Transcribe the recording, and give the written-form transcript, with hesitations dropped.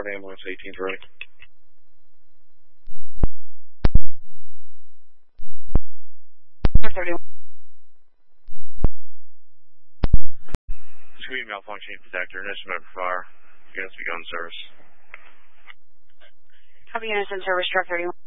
Florida ambulance 18's ready. Screen malfunction detector, instrument for fire. Units begun service. Copy, units in service, truck 31.